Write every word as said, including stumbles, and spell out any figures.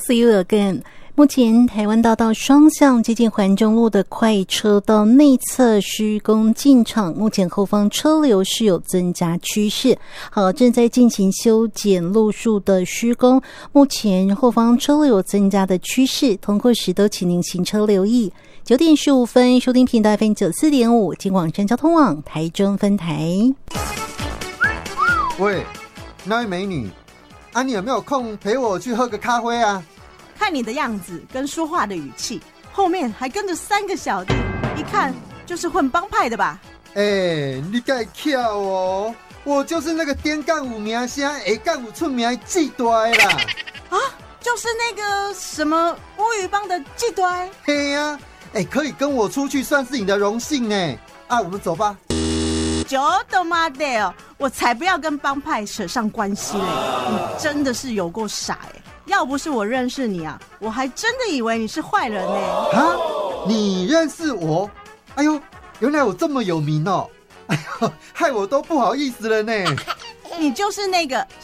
See you again。目前台湾大道双向接近环中路的快车道内侧施工进场，目前后方车流是有增加趋势。好，正在进行修剪路树的施工，目前后方车流有增加的趋势，通过时都请您行车留意。九点十五分，收听频道 F M 九四点五，金广真交通网台中分台。 喂，那位美女啊，你有没有空陪我去喝个咖啡啊？ 看你的样子跟说话的语气，后面还跟着三个小弟，一看就是混帮派的吧？ 哎、欸，你太巧哦，我就是那个点干有名声、下干有出名的季呆啦！ 啊，就是那个什么乌鱼帮的季呆？ 嘿呀、啊，哎、欸，可以跟我出去算是你的荣幸哎！啊，我们走吧。 就他妈的哦，我才不要跟帮派扯上关系嘞！你真的是有够傻哎！要不是我认识你啊，我还真的以为你是坏人呢。 啊，你认识我？哎呦，原来我这么有名哦！哎呦，害我都不好意思了呢。 你就是那个